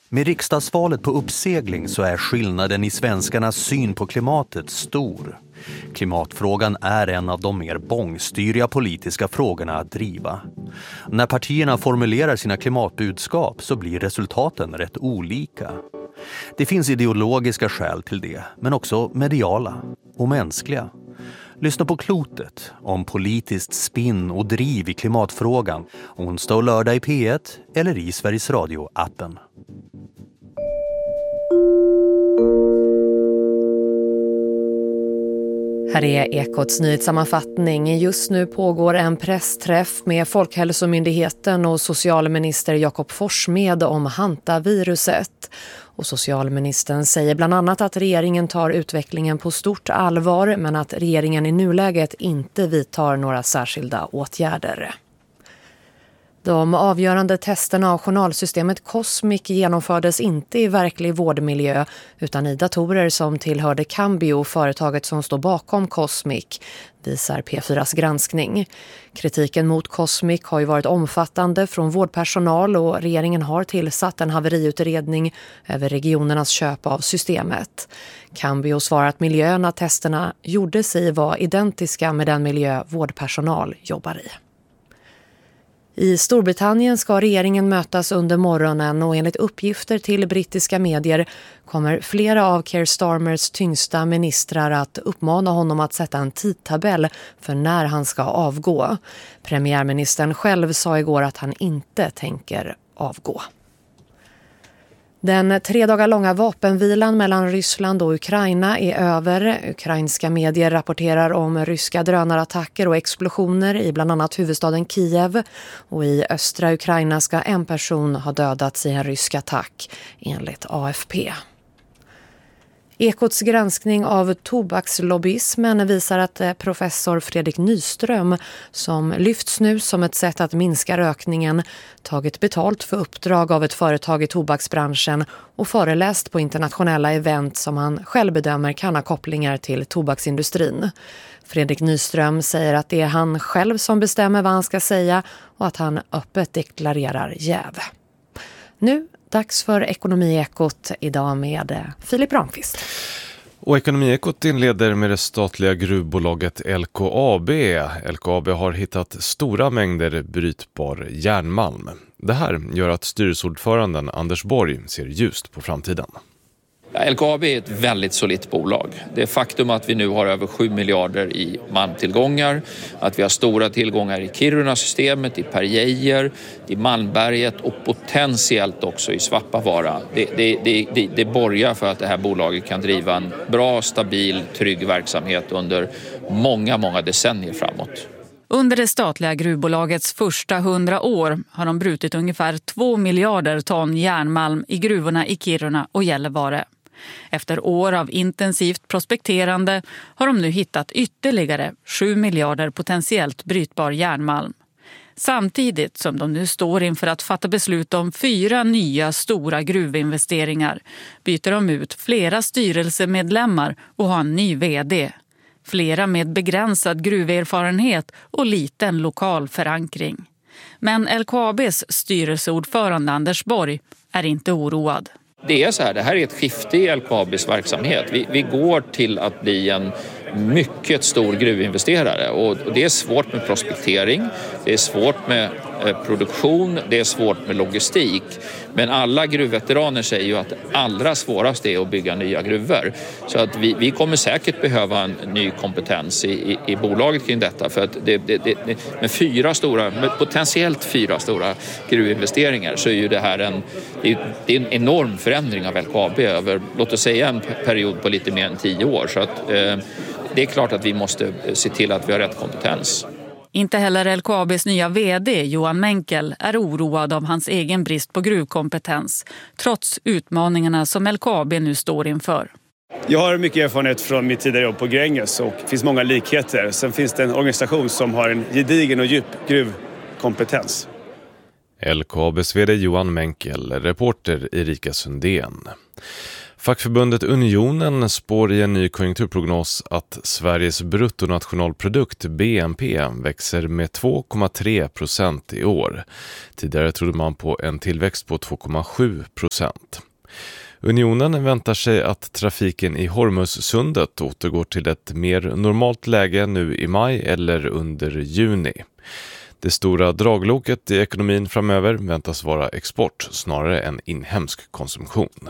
Med riksdagsvalet på uppsegling så är skillnaden i svenskarnas syn på klimatet stor. Klimatfrågan är en av de mer bångstyriga politiska frågorna att driva. När partierna formulerar sina klimatbudskap så blir resultaten rätt olika. Det finns ideologiska skäl till det, men också mediala och mänskliga. Lyssna på Klotet om politiskt spinn och driv i klimatfrågan onsdag och lördag i P1 eller i Sveriges Radio-appen. Här är Ekots nyhetssammanfattning. Just nu pågår en pressträff med Folkhälsomyndigheten och socialminister Jakob Forssmed om hantaviruset. Och socialministern säger bland annat att regeringen tar utvecklingen på stort allvar men att regeringen i nuläget inte vidtar några särskilda åtgärder. De avgörande testerna av journalsystemet Cosmic genomfördes inte i verklig vårdmiljö utan i datorer som tillhörde Cambio, företaget som står bakom Cosmic, visar P4s granskning. Kritiken mot Cosmic har ju varit omfattande från vårdpersonal och regeringen har tillsatt en haveriutredning över regionernas köp av systemet. Cambio svarar att miljöerna testerna gjordes i var identiska med den miljö vårdpersonal jobbar i. I Storbritannien ska regeringen mötas under morgonen och enligt uppgifter till brittiska medier kommer flera av Keir Starmers tyngsta ministrar att uppmana honom att sätta en tidtabell för när han ska avgå. Premiärministern själv sa igår att han inte tänker avgå. Den 3 dagar långa vapenvilan mellan Ryssland och Ukraina är över. Ukrainska medier rapporterar om ryska drönarattacker och explosioner i bland annat huvudstaden Kiev. Och i östra Ukraina ska en person ha dödats i en rysk attack, enligt AFP. Ekots granskning av tobakslobbyismen visar att professor Fredrik Nyström, som lyfts nu som ett sätt att minska rökningen, tagit betalt för uppdrag av ett företag i tobaksbranschen och föreläst på internationella event som han själv bedömer kan ha kopplingar till tobaksindustrin. Fredrik Nyström säger att det är han själv som bestämmer vad han ska säga och att han öppet deklarerar jäv. Nu dags för Ekonomiekot idag med Filip Ramqvist. Och Ekonomiekot inleder med det statliga gruvbolaget LKAB. LKAB har hittat stora mängder brytbar järnmalm. Det här gör att styrelseordföranden Anders Borg ser ljust på framtiden. LKAB är ett väldigt solitt bolag. Det faktum att vi nu har över 7 miljarder i malmtillgångar, att vi har stora tillgångar i Kiruna-systemet, i Per-Geijer, i Malmberget och potentiellt också i Svappavaara. Det borgar för att det här bolaget kan driva en bra, stabil, trygg verksamhet under många decennier framåt. Under det statliga gruvbolagets första 100 år har de brutit ungefär 2 miljarder ton järnmalm i gruvorna i Kiruna och Gällivare. Efter år av intensivt prospekterande har de nu hittat ytterligare 7 miljarder potentiellt brytbar järnmalm. Samtidigt som de nu står inför att fatta beslut om 4 nya stora gruvinvesteringar byter de ut flera styrelsemedlemmar och har en ny vd. Flera med begränsad gruverfarenhet och liten lokal förankring. Men LKABs styrelseordförande Anders Borg är inte oroad. Det är så här, det här är ett skifte i LKABs verksamhet. Vi går till att bli en mycket stor gruvinvesterare och det är svårt med prospektering, det är svårt med produktion, det är svårt med logistik. Men alla gruvveteraner säger ju att det allra svåraste är att bygga nya gruvor. Så att vi kommer säkert behöva en ny kompetens i bolaget kring detta. För att med potentiellt 4 stora gruvinvesteringar så är ju det här en enorm förändring av LKAB över, låt oss säga, en period på lite mer än 10 år. Så att det är klart att vi måste se till att vi har rätt kompetens. Inte heller LKABs nya vd Johan Menkel är oroad av hans egen brist på gruvkompetens, trots utmaningarna som LKAB nu står inför. Jag har mycket erfarenhet från mitt tidigare jobb på Gränges och det finns många likheter. Sen finns det en organisation som har en gedigen och djup gruvkompetens. LKABs vd Johan Menkel, reporter Erika Sundén. Fackförbundet Unionen spår i en ny konjunkturprognos att Sveriges bruttonationalprodukt BNP växer med 2,3% i år. Tidigare trodde man på en tillväxt på 2,7%. Unionen väntar sig att trafiken i Hormuzsundet återgår till ett mer normalt läge nu i maj eller under juni. Det stora dragloket i ekonomin framöver väntas vara export snarare än inhemsk konsumtion.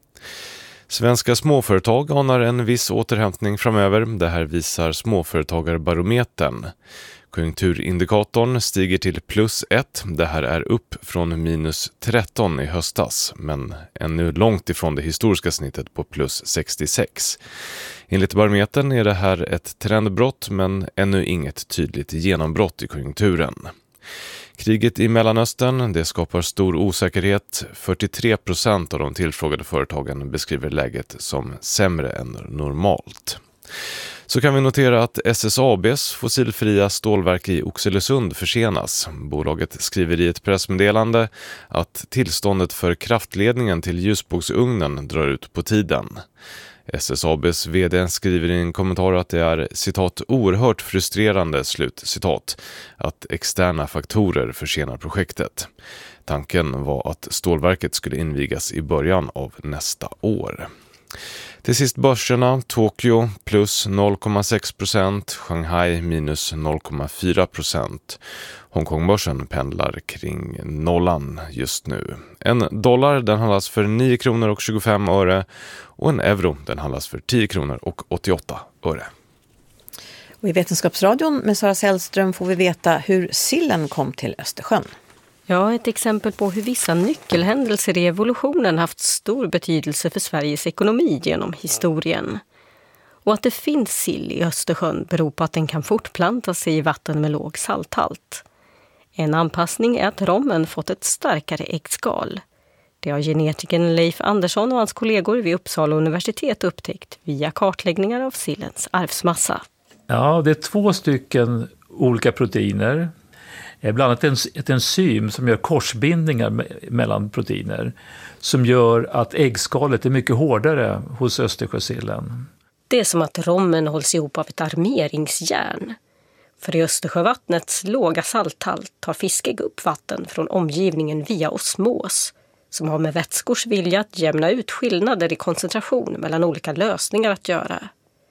Svenska småföretag anar en viss återhämtning framöver. Det här visar småföretagarbarometern. Konjunkturindikatorn stiger till +1. Det här är upp från -13 i höstas, men ännu långt ifrån det historiska snittet på +66. Enligt barometern är det här ett trendbrott, men ännu inget tydligt genombrott i konjunkturen. Kriget i Mellanöstern, det skapar stor osäkerhet. 43% av de tillfrågade företagen beskriver läget som sämre än normalt. Så kan vi notera att SSABs fossilfria stålverk i Oxelösund försenas. Bolaget skriver i ett pressmeddelande att tillståndet för kraftledningen till ljusbågsugnen drar ut på tiden. SSABs vd skriver i en kommentar att det är citat oerhört frustrerande citat att externa faktorer försenar projektet. Tanken var att stålverket skulle invigas i början av nästa år. Till sist börserna, Tokyo plus 0,6%, Shanghai minus 0,4%. Hongkongbörsen pendlar kring nollan just nu. En dollar den handlas för 9 kronor och 25 öre och en euro den handlas för 10 kronor och 88 öre. Och i Vetenskapsradion med Sara Sällström får vi veta hur sillen kom till Östersjön. Ja, ett exempel på hur vissa nyckelhändelser i evolutionen haft stor betydelse för Sveriges ekonomi genom historien. Och att det finns sill i Östersjön beror på att den kan fortplanta sig i vatten med låg salthalt. En anpassning är att rommen fått ett starkare äggskal. Det har genetikern Leif Andersson och hans kollegor vid Uppsala universitet upptäckt via kartläggningar av sillens arvsmassa. Ja, det är 2 stycken olika proteiner. Bland annat ett enzym som gör korsbindningar mellan proteiner som gör att äggskalet är mycket hårdare hos Östersjösillen. Det är som att rommen hålls ihop av ett armeringsjärn. För i Östersjövattnets låga salthalt tar fiskägg upp vatten från omgivningen via osmos som har med vätskors vilja att jämna ut skillnader i koncentration mellan olika lösningar att göra.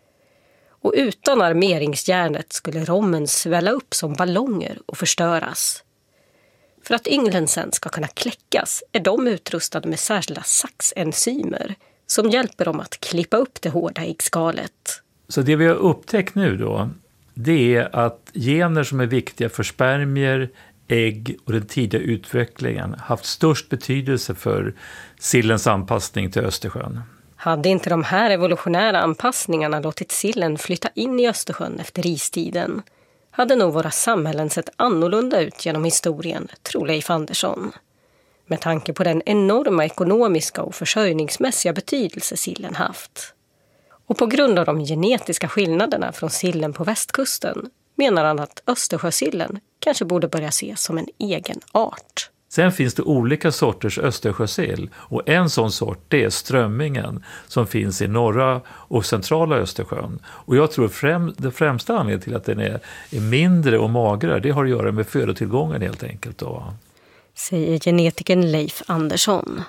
Och utan armeringsjärnet skulle rommen svälla upp som ballonger och förstöras. För att ynglen sen ska kunna kläckas är de utrustade med särskilda saxenzymer som hjälper dem att klippa upp det hårda äggskalet. Så det vi har upptäckt nu då, det är att gener som är viktiga för spermier, ägg och den tidiga utvecklingen haft störst betydelse för sillens anpassning till Östersjön. Hade inte de här evolutionära anpassningarna låtit sillen flytta in i Östersjön efter istiden, hade nog våra samhällen sett annorlunda ut genom historien, tror Leif Andersson. Med tanke på den enorma ekonomiska och försörjningsmässiga betydelse sillen haft. Och på grund av de genetiska skillnaderna från sillen på västkusten menar han att Östersjösillen kanske borde börja ses som en egen art. Sen finns det olika sorters Östersjösill och en sån sort det är strömmingen som finns i norra och centrala Östersjön. Och jag tror det främsta anledningen till att den är mindre och magrare, det har att göra med födotillgången helt enkelt då. Säger genetikern Leif Andersson.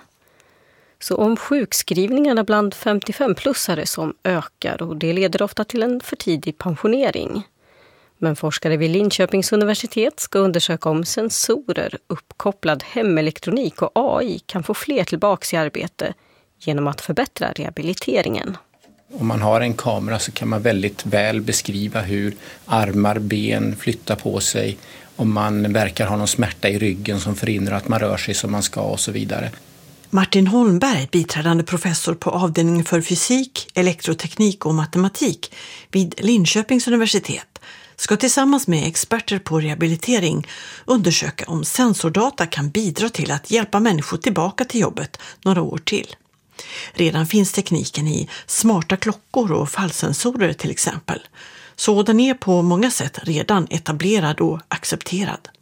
Så om sjukskrivningarna bland 55-plussare som ökar och det leder ofta till en för tidig pensionering. Men forskare vid Linköpings universitet ska undersöka om sensorer, uppkopplad hemelektronik och AI kan få fler tillbaka i arbete genom att förbättra rehabiliteringen. Om man har en kamera så kan man väldigt väl beskriva hur armar, ben flyttar på sig, om man verkar ha någon smärta i ryggen som förhindrar att man rör sig som man ska och så vidare. Martin Holmberg, biträdande professor på avdelningen för fysik, elektroteknik och matematik vid Linköpings universitet, ska tillsammans med experter på rehabilitering undersöka om sensordata kan bidra till att hjälpa människor tillbaka till jobbet några år till. Redan finns tekniken i smarta klockor och fallsensorer till exempel, så den är på många sätt redan etablerad och accepterad.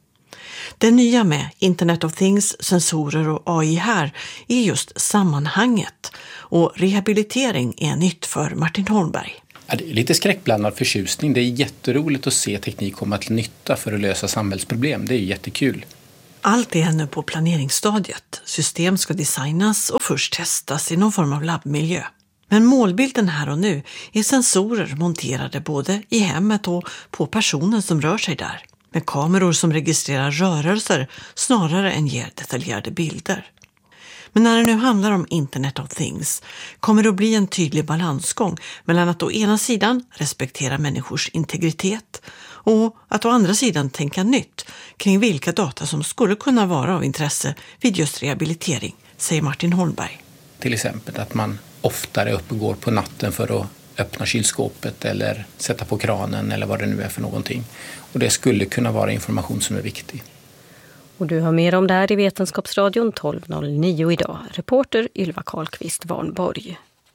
Det nya med Internet of Things, sensorer och AI här är just sammanhanget. Och rehabilitering är nytt för Martin Holmberg. Ja, det är lite skräckblandad förtjusning. Det är jätteroligt att se teknik komma till nytta för att lösa samhällsproblem. Det är jättekul. Allt är ännu på planeringsstadiet. System ska designas och först testas i någon form av labbmiljö. Men målbilden här och nu är sensorer monterade både i hemmet och på personen som rör sig där. Med kameror som registrerar rörelser snarare än ger detaljerade bilder. Men när det nu handlar om Internet of Things kommer det att bli en tydlig balansgång mellan att å ena sidan respektera människors integritet och att å andra sidan tänka nytt kring vilka data som skulle kunna vara av intresse vid just rehabilitering, säger Martin Holmberg. Till exempel att man oftare går på natten för att öppna kylskåpet eller sätta på kranen eller vad det nu är för någonting. Och det skulle kunna vara information som är viktig. Och du har mer om det här i Vetenskapsradion 12.09 idag. Reporter Ylva Karlqvist Warnborg.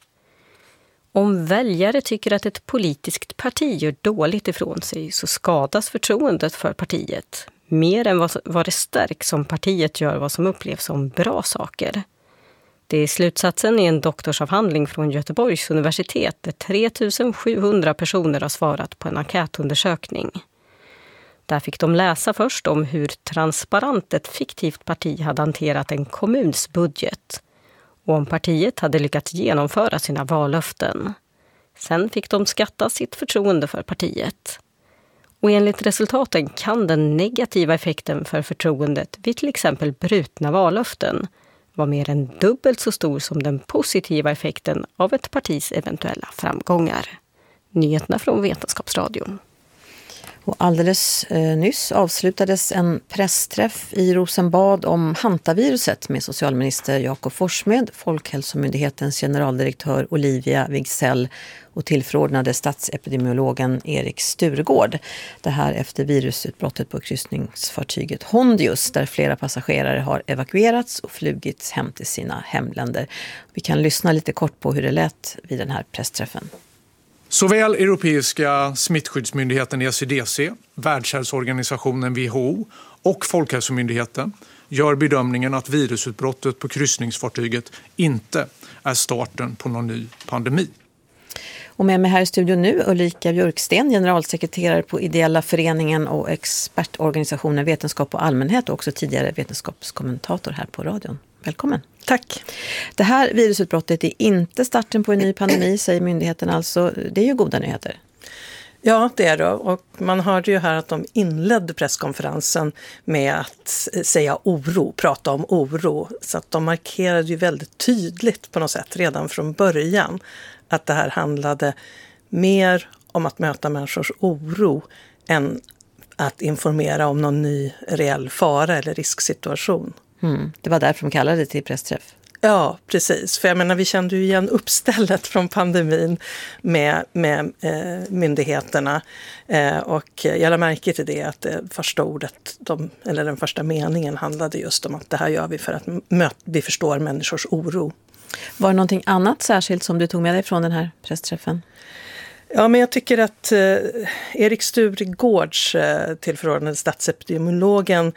Om väljare tycker att ett politiskt parti gör dåligt ifrån sig så skadas förtroendet för partiet. Mer än vad det stärks om partiet gör vad som upplevs som bra saker. Det är slutsatsen i en doktorsavhandling från Göteborgs universitet där 3700 personer har svarat på en enkätundersökning. Där fick de läsa först om hur transparent ett fiktivt parti hade hanterat en kommuns budget och om partiet hade lyckats genomföra sina vallöften. Sen fick de skatta sitt förtroende för partiet. Och enligt resultaten kan den negativa effekten för förtroendet vid till exempel brutna vallöften vara mer än dubbelt så stor som den positiva effekten av ett partis eventuella framgångar. Nyheterna från Vetenskapsradion. Och alldeles nyss avslutades en pressträff i Rosenbad om hantaviruset med socialminister Jakob Forssmed, Folkhälsomyndighetens generaldirektör Olivia Wigsell och tillförordnade statsepidemiologen Erik Sturegård. Det här efter virusutbrottet på kryssningsfartyget Hondius där flera passagerare har evakuerats och flugits hem till sina hemländer. Vi kan lyssna lite kort på hur det lät vid den här pressträffen. Såväl Europeiska smittskyddsmyndigheten ECDC, Världshälsoorganisationen WHO och Folkhälsomyndigheten gör bedömningen att virusutbrottet på kryssningsfartyget inte är starten på någon ny pandemi. Och med mig här i studion nu Ulrika Björksten, generalsekreterare på Ideella föreningen och expertorganisationen Vetenskap och allmänhet och också tidigare vetenskapskommentator här på radion. Välkommen. Tack. Det här virusutbrottet är inte starten på en ny pandemi, säger myndigheten alltså. Det är ju goda nyheter. Ja, det är det. Och man hörde ju här att de inledde presskonferensen med att säga oro, prata om oro. Så att de markerade ju väldigt tydligt på något sätt redan från början att det här handlade mer om att möta människors oro än att informera om någon ny reell fara eller risksituation. Det var därför de kallade det till pressträff. Ja, precis. För jag menar, vi kände ju igen uppstället från pandemin med myndigheterna. Och jag lade märke till det att det första ordet, den första meningen handlade just om att det här gör vi för att vi förstår människors oro. Var det någonting annat särskilt som du tog med dig från den här pressträffen? Ja, men jag tycker att Erik Sturegårds tillförordnade statsepidemiologen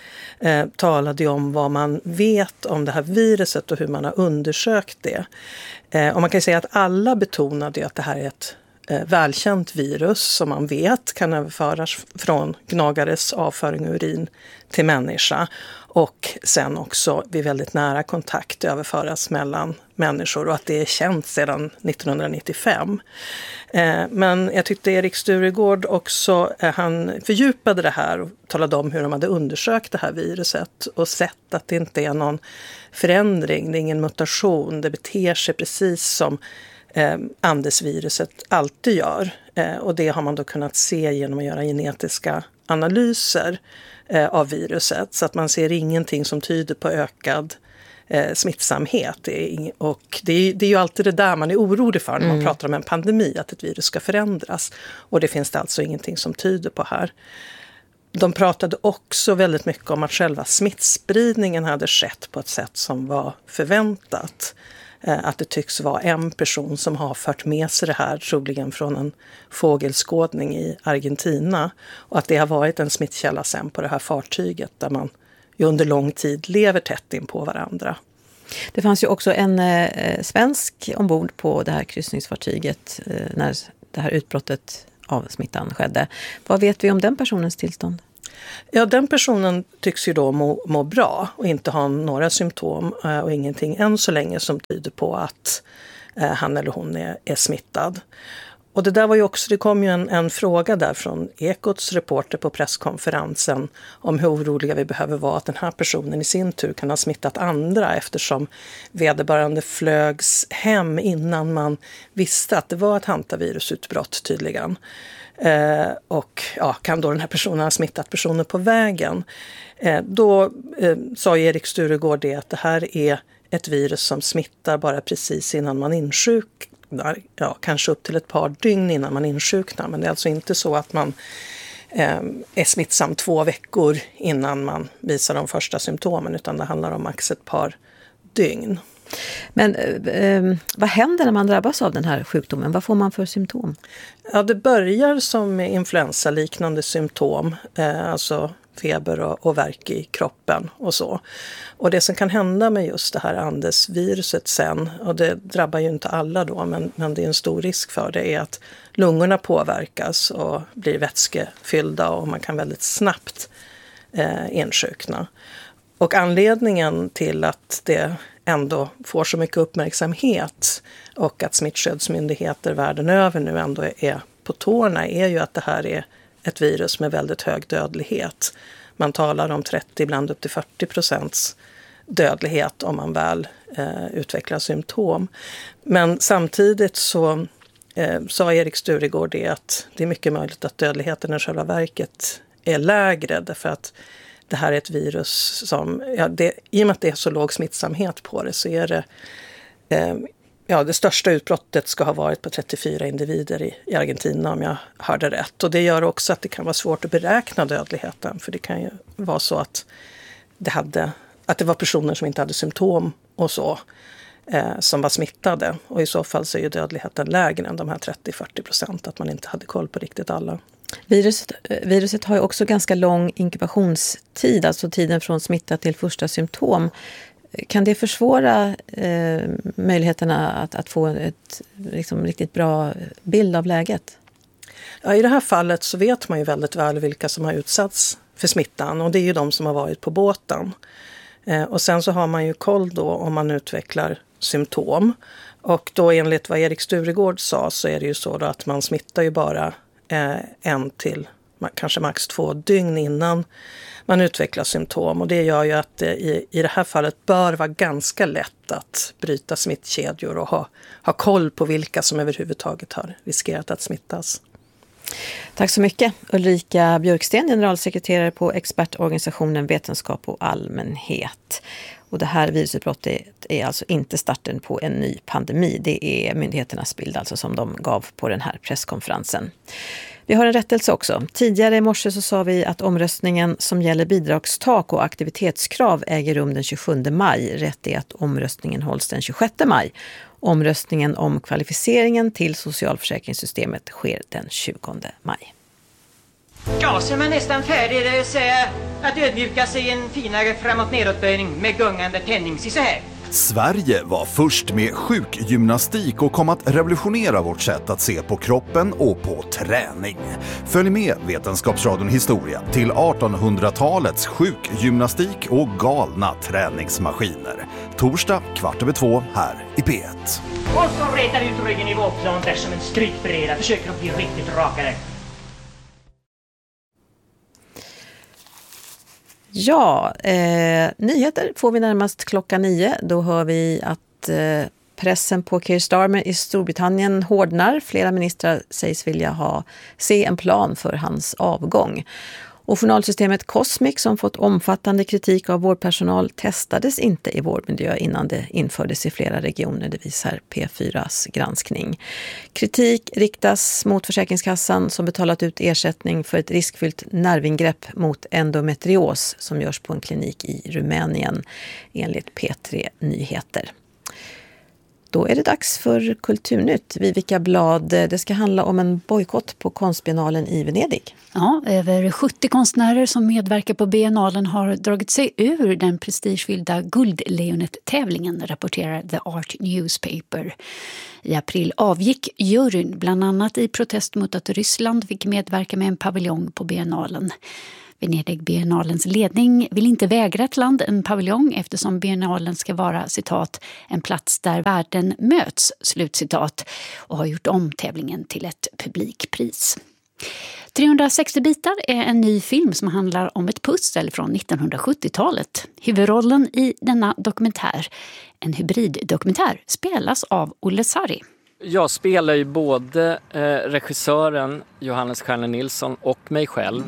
talade om vad man vet om det här viruset och hur man har undersökt det. Och man kan säga att alla betonade att det här är ett välkänt virus som man vet kan överföras från gnagares avföring och urin till människa och sen också vid väldigt nära kontakt överföras mellan människor och att det är känt sedan 1995. Men jag tyckte Erik Sturegård också, han fördjupade det här och talade om hur de hade undersökt det här viruset och sett att det inte är någon förändring, det är ingen mutation, det beter sig precis som Andesviruset alltid gör. Och det har man då kunnat se genom att göra genetiska analyser av viruset. Så att man ser ingenting som tyder på ökad smittsamhet. Det är ju alltid det där man är orolig för när man pratar om en pandemi, att ett virus ska förändras. Och det finns det alltså ingenting som tyder på här. De pratade också väldigt mycket om att själva smittspridningen hade skett på ett sätt som var förväntat. att det tycks vara en person som har fört med sig det här, troligen från en fågelskådning i Argentina. Och att det har varit en smittkälla sen på det här fartyget där man ju under lång tid lever tätt in på varandra. Det fanns ju också en svensk ombord på det här kryssningsfartyget när det här utbrottet av smittan skedde. Vad vet vi om den personens tillstånd? Ja, den personen tycks ju då må bra och inte ha några symptom och ingenting än så länge som tyder på att han eller hon är smittad. Och det där var ju också, det kom ju en fråga där från Ekots reporter på presskonferensen om hur oroliga vi behöver vara att den här personen i sin tur kan ha smittat andra, eftersom vederbörande flögs hem innan man visste att det var ett hantavirusutbrott tydligen. Och ja, kan då den här personen ha smittat personer på vägen? Då sa Erik Sturegård det att det här är ett virus som smittar bara precis innan man insjuknar. Ja, kanske upp till ett par dygn innan man insjuknar. Men det är alltså inte så att man är smittsam 2 veckor innan man visar de första symptomen, utan det handlar om max ett par dygn. Men vad händer när man drabbas av den här sjukdomen? Vad får man för symptom? Ja, det börjar som influensaliknande symptom, alltså feber och värk i kroppen och så. Och det som kan hända med just det här Andesviruset sen, och det drabbar ju inte alla då, men det är en stor risk för det, är att lungorna påverkas och blir vätskefyllda och man kan väldigt snabbt insjukna. Och anledningen till att det ändå får så mycket uppmärksamhet och att smittskyddsmyndigheter världen över nu ändå är på tårna är ju att det här är ett virus med väldigt hög dödlighet. Man talar om 30, ibland upp till 40% dödlighet om man väl utvecklar symptom. Men samtidigt så sa Erik Sturegård det att det är mycket möjligt att dödligheten i själva verket är lägre, därför att det här är ett virus som, i och med att det är så låg smittsamhet på det, så är det, det största utbrottet ska ha varit på 34 individer i Argentina, om jag hörde rätt. Och det gör också att det kan vara svårt att beräkna dödligheten, för det kan ju vara så att det var personer som inte hade symptom och så, som var smittade. Och i så fall så är ju dödligheten lägre än de här 30-40%, att man inte hade koll på riktigt alla. Viruset har ju också ganska lång inkubationstid, alltså tiden från smitta till första symptom. Kan det försvåra möjligheterna att få ett riktigt bra bild av läget? Ja, i det här fallet så vet man ju väldigt väl vilka som har utsatts för smittan, och det är ju de som har varit på båten. Och sen så har man ju koll då om man utvecklar symptom. Och då enligt vad Erik Sturegård sa så är det ju så då att man smittar ju bara 1 till kanske max 2 dygn innan man utvecklar symptom. Och det gör ju att det i det här fallet bör vara ganska lätt att bryta smittkedjor och ha koll på vilka som överhuvudtaget har riskerat att smittas. Tack så mycket. Ulrika Björksten, generalsekreterare på expertorganisationen Vetenskap och allmänhet. Och det här virusutbrottet är alltså inte starten på en ny pandemi. Det är myndigheternas bild alltså som de gav på den här presskonferensen. Vi har en rättelse också. Tidigare i morse så sa vi att omröstningen som gäller bidragstak och aktivitetskrav äger rum den 27 maj. Rätt är att omröstningen hålls den 26 maj. Omröstningen om kvalificeringen till socialförsäkringssystemet sker den 20 maj. Ja, så är man nästan färdig, det vill säga att ödmjuka sig i en finare framåt-nedåtböjning med gungande tändning. Så här. Sverige var först med sjukgymnastik och kom att revolutionera vårt sätt att se på kroppen och på träning. Följ med Vetenskapsradion Historia till 1800-talets sjukgymnastik och galna träningsmaskiner. Torsdag 14:15 här i P1. Och så rätar ut ryggen i vågplan där som en strykbreda. Försöker att bli riktigt rakare. Ja, nyheter får vi närmast klockan 9. Då hör vi att pressen på Keir Starmer i Storbritannien hårdnar. Flera ministrar sägs vilja se en plan för hans avgång. Och journalsystemet Cosmic, som fått omfattande kritik av vårdpersonal, testades inte i vårdmiljö innan det infördes i flera regioner, det visar P4s granskning. Kritik riktas mot Försäkringskassan som betalat ut ersättning för ett riskfyllt nervingrepp mot endometrios som görs på en klinik i Rumänien, enligt P3 Nyheter. Då är det dags för Kulturnytt. Vivica Blad, det ska handla om en bojkott på konstbiennalen i Venedig. Ja, över 70 konstnärer som medverkar på biennalen har dragit sig ur den prestigefyllda Guldlejonet-tävlingen, rapporterar The Art Newspaper. I april avgick juryn, bland annat i protest mot att Ryssland fick medverka med en paviljong på biennalen. Venedig-biennalens ledning vill inte vägra ett land en paviljong eftersom biennalen ska vara, citat, en plats där världen möts, slutcitat, och har gjort om tävlingen till ett publikpris. 360 bitar är en ny film som handlar om ett pussel från 1970-talet. Huvudrollen i denna dokumentär, en hybriddokumentär, spelas av Olle Sarri. Jag spelar ju både regissören Johannes Stjärne Nilsson och mig själv.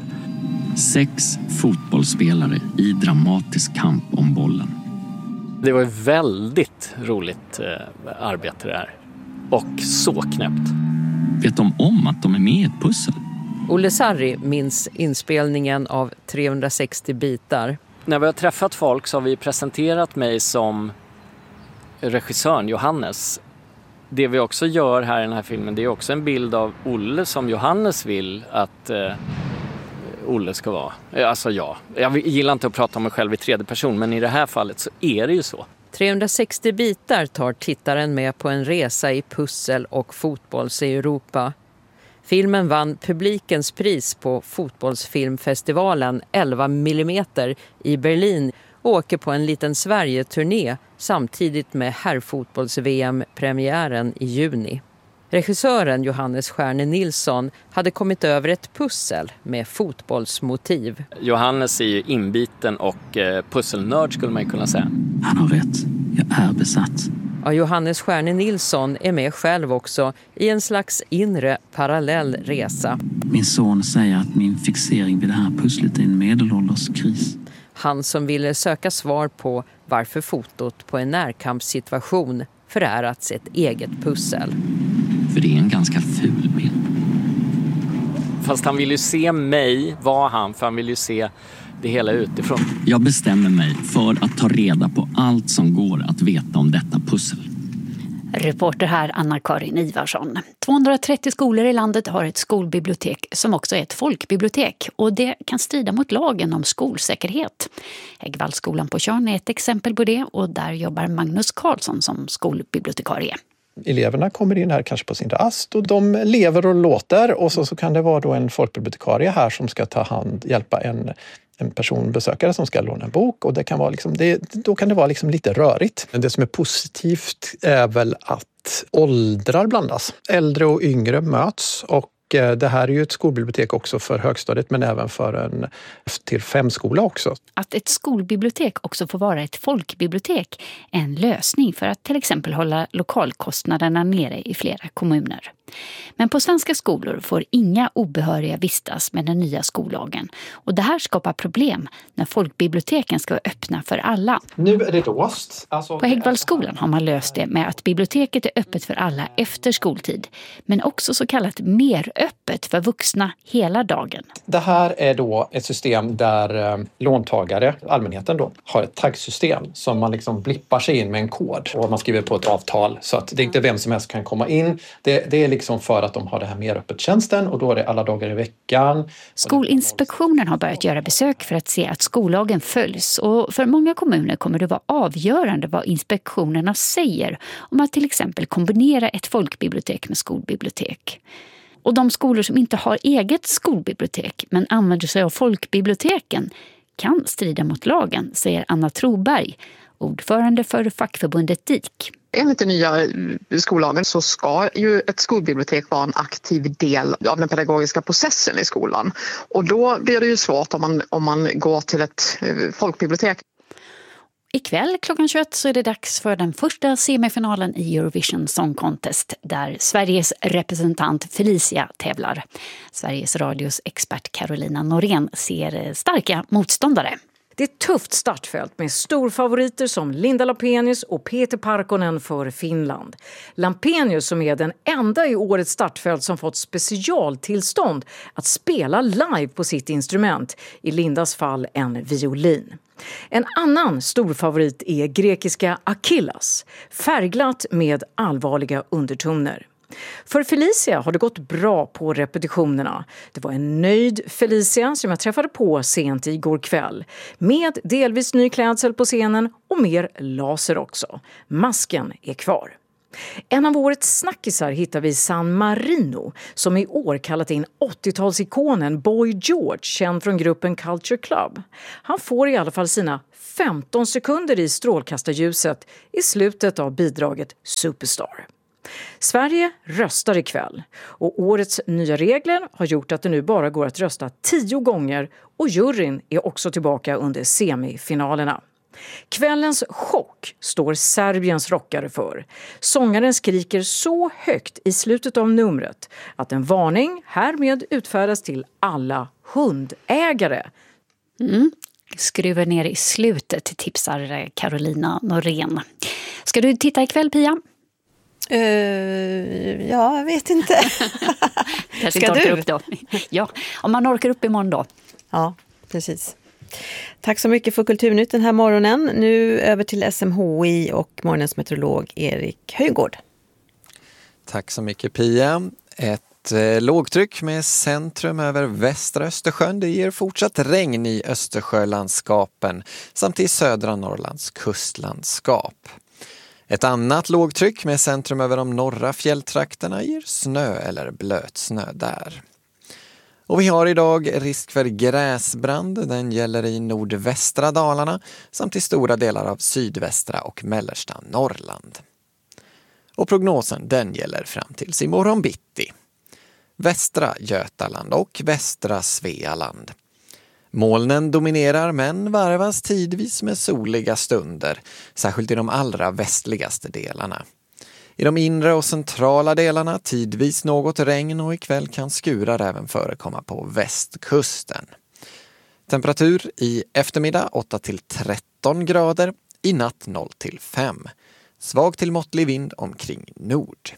6 fotbollsspelare i dramatisk kamp om bollen. Det var ett väldigt roligt arbete det här. Och så knäppt. Vet de om att de är med i ett pussel? Olle Sarri minns inspelningen av 360 bitar. När vi har träffat folk så har vi presenterat mig som regissören Johannes. Det vi också gör här i den här filmen, det är också en bild av Olle som Johannes vill att Olle ska vara. Alltså jag gillar inte att prata om mig själv i tredje person, men i det här fallet så är det ju så. 360 bitar tar tittaren med på en resa i pussel och fotbolls i Europa. Filmen vann publikens pris på fotbollsfilmfestivalen 11 mm i Berlin och åker på en liten Sverige-turné samtidigt med herrfotbolls-VM-premiären i juni. Regissören Johannes Stjärne Nilsson hade kommit över ett pussel med fotbollsmotiv. Johannes är ju inbiten och pusselnörd skulle man kunna säga. Han har rätt. Jag är besatt. Ja, Johannes Stjärne Nilsson är med själv också i en slags inre parallell resa. Min son säger att min fixering vid det här pusslet är en medelålderskris. Han som ville söka svar på varför fotot på en närkampssituation förärats ett eget pussel. För det är en ganska ful bild. Fast han vill ju se mig, för han vill ju se det hela utifrån. Jag bestämmer mig för att ta reda på allt som går att veta om detta pussel. Reporter här Anna-Karin Ivarsson. 230 skolor i landet har ett skolbibliotek som också är ett folkbibliotek, och det kan strida mot lagen om skolsäkerhet. Häggvallskolan på Tjörn är ett exempel på det, och där jobbar Magnus Karlsson som skolbibliotekarie. Eleverna kommer in här kanske på sin rast och de lever och låter, och så kan det vara då en folkbibliotekarie här som ska hjälpa en personbesökare som ska låna en bok, och det kan vara då kan det vara lite rörigt. Men det som är positivt är väl att åldrar blandas. Äldre och yngre möts, och det här är ju ett skolbibliotek också för högstadiet, men även för en till 5-skola också. Att ett skolbibliotek också får vara ett folkbibliotek är en lösning för att till exempel hålla lokalkostnaderna nere i flera kommuner. Men på svenska skolor får inga obehöriga vistas med den nya skollagen. Och det här skapar problem när folkbiblioteken ska vara öppna för alla. Nu är det låst. På Häggvallskolan har man löst det med att biblioteket är öppet för alla efter skoltid. Men också så kallat mer öppet för vuxna hela dagen. Det här är då ett system där låntagare, allmänheten då, har ett taggsystem som man blippar sig in med en kod. Och man skriver på ett avtal så att det inte vem som helst kan komma in. Det är för att de har det här mer öppet tjänsten, och då är det alla dagar i veckan. Skolinspektionen har börjat göra besök för att se att skollagen följs, och för många kommuner kommer det vara avgörande vad inspektionerna säger om att till exempel kombinera ett folkbibliotek med skolbibliotek. Och de skolor som inte har eget skolbibliotek men använder sig av folkbiblioteken kan strida mot lagen, säger Anna Troberg, ordförande för fackförbundet DIK. Enligt den nya skollagen så ska ju ett skolbibliotek vara en aktiv del av den pedagogiska processen i skolan. Och då blir det ju svårt om man går till ett folkbibliotek. Ikväll klockan 21 så är det dags för den första semifinalen i Eurovision Song Contest där Sveriges representant Felicia tävlar. Sveriges Radios expert Carolina Norén ser starka motståndare. Det är ett tufft startfält med storfavoriter som Linda Lampenius och Peter Parkkonen för Finland. Lampenius som är den enda i årets startfält som fått specialtillstånd att spela live på sitt instrument, i Lindas fall en violin. En annan stor favorit är grekiska Achillas, färgglatt med allvarliga undertoner. För Felicia har det gått bra på repetitionerna. Det var en nöjd Felicia som jag träffade på sent igår kväll. Med delvis ny klädsel på scenen och mer laser också. Masken är kvar. En av årets snackisar hittar vi i San Marino som i år kallat in 80-talsikonen Boy George, känd från gruppen Culture Club. Han får i alla fall sina 15 sekunder i strålkastarljuset i slutet av bidraget Superstar. Sverige röstar ikväll och årets nya regler har gjort att det nu bara går att rösta 10 gånger och juryn är också tillbaka under semifinalerna. Kvällens chock står Serbiens rockare för. Sångaren skriker så högt i slutet av numret att en varning härmed utfärdas till alla hundägare. Skruvar ner i slutet, tipsar Carolina Norén. Ska du titta ikväll, Pia? Ja, jag vet inte. Ska du? Upp då? Ja, om man orkar upp imorgon då. Ja, precis. Tack så mycket för Kulturnytt den här morgonen. Nu över till SMHI och morgonens meteorolog Erik Höjgård. Tack så mycket, Pia. Ett lågtryck med centrum över västra Östersjön. Det ger fortsatt regn i Östersjölandskapen samt i södra Norrlands kustlandskap. Ett annat lågtryck med centrum över de norra fjälltrakterna ger snö eller blötsnö där. Och vi har idag risk för gräsbrand. Den gäller i nordvästra Dalarna samt i stora delar av sydvästra och mellersta Norrland. Och prognosen den gäller fram till imorgon bitti. Västra Götaland och västra Svealand. Molnen dominerar men varvas tidvis med soliga stunder, särskilt i de allra västligaste delarna. I de inre och centrala delarna tidvis något regn och ikväll kan skurar även förekomma på västkusten. Temperatur i eftermiddag 8-13 grader, i natt 0-5. Svag till måttlig vind omkring nord.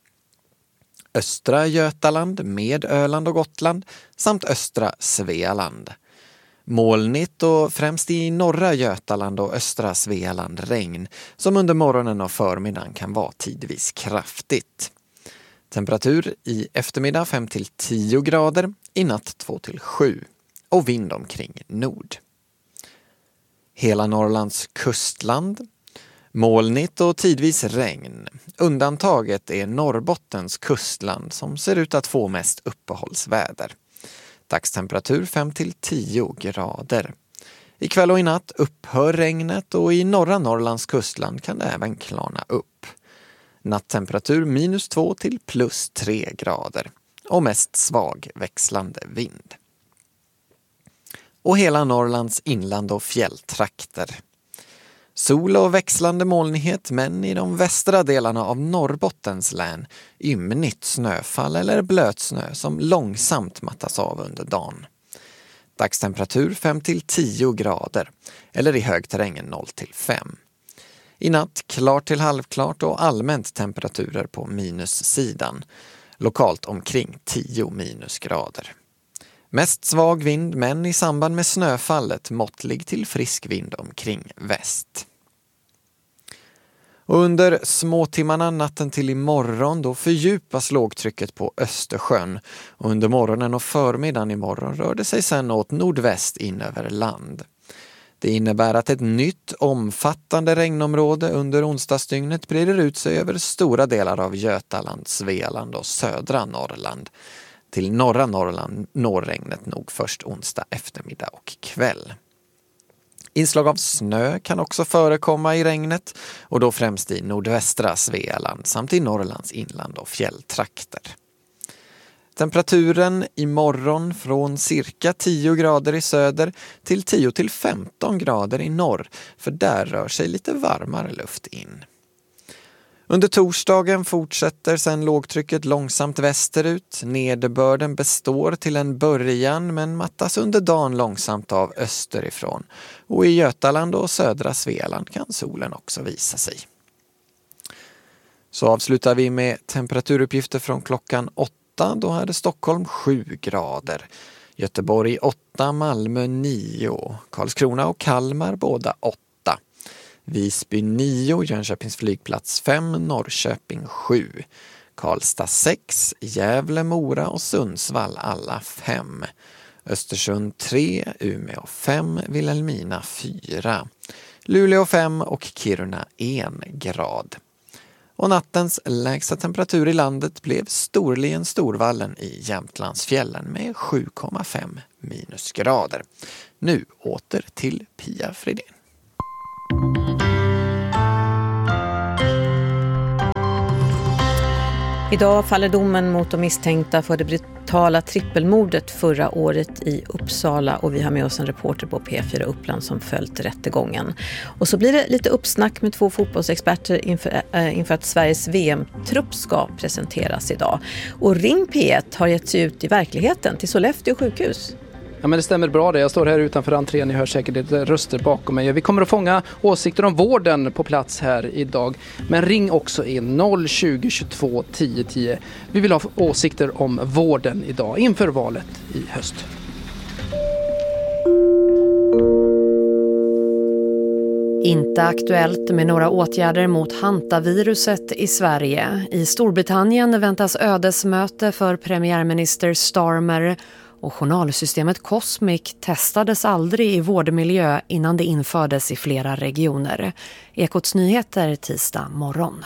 Östra Götaland med Öland och Gotland samt östra Svealand. Molnigt och främst i norra Götaland och östra Svealand regn som under morgonen och förmiddagen kan vara tidvis kraftigt. Temperatur i eftermiddag 5-10 grader, i natt 2-7 och vind omkring nord. Hela Norrlands kustland. Molnigt och tidvis regn. Undantaget är Norrbottens kustland som ser ut att få mest uppehållsväder. Dagstemperatur 5-10 grader. Ikväll och i natt upphör regnet och i norra Norrlands kustland kan det även klarna upp. Nattemperatur -2 till +3 grader och mest svag växlande vind. Och hela Norrlands inland och fjälltrakter. Sol och växlande molnighet men i de västra delarna av Norrbottens län ymnigt snöfall eller blötsnö som långsamt mattas av under dagen. Dagstemperatur 5-10 grader eller i högterrängen 0-5. I natt klart till halvklart och allmänt temperaturer på minussidan. Lokalt omkring 10 minusgrader. Mest svag vind men i samband med snöfallet måttlig till frisk vind omkring väst. Och under småtimmarna natten till imorgon då fördjupas lågtrycket på Östersjön och under morgonen och förmiddagen imorgon rör det sig sedan åt nordväst in över land. Det innebär att ett nytt omfattande regnområde under onsdagsdygnet breder ut sig över stora delar av Götaland, Svealand och södra Norrland. Till norra Norrland når regnet nog först onsdag eftermiddag och kväll. Inslag av snö kan också förekomma i regnet och då främst i nordvästra Svealand samt i Norrlands inland och fjälltrakter. Temperaturen imorgon från cirka 10 grader i söder till 10-15 grader i norr, för där rör sig lite varmare luft in. Under torsdagen fortsätter sedan lågtrycket långsamt västerut. Nederbörden består till en början men mattas under dagen långsamt av österifrån. Och i Götaland och södra Svealand kan solen också visa sig. Så avslutar vi med temperaturuppgifter från klockan 8. Då hade Stockholm 7 grader. Göteborg 8, Malmö 9, Karlskrona och Kalmar båda 8. Visby 9, Jönköpings flygplats 5, Norrköping 7. Karlstad 6, Gävle, Mora och Sundsvall alla 5. Östersund 3, Umeå 5, Vilhelmina 4. Luleå 5 och Kiruna 1 grad. Och nattens lägsta temperatur i landet blev Storlien-Storvallen i Jämtlandsfjällen med 7,5 minusgrader. Nu åter till Pia Fridén. Idag faller domen mot de misstänkta för det brutala trippelmordet förra året i Uppsala, och vi har med oss en reporter på P4 Uppland som följt rättegången. Och så blir det lite uppsnack med 2 fotbollsexperter inför att Sveriges VM-trupp ska presenteras idag. Och Ring P1 har gett sig ut i verkligheten till Sollefteå sjukhus. Ja, men det stämmer bra det. Jag står här utanför entrén, ni hör säkert lite röster bakom mig. Vi kommer att fånga åsikter om vården på plats här idag. Men ring också in 020 22 10 10. Vi vill ha åsikter om vården idag inför valet i höst. Inte aktuellt med några åtgärder mot hantaviruset i Sverige. I Storbritannien väntas ödesmöte för premiärminister Starmer. Och journalsystemet Cosmic testades aldrig i vårdmiljö innan det infördes i flera regioner. Ekots nyheter tisdag morgon.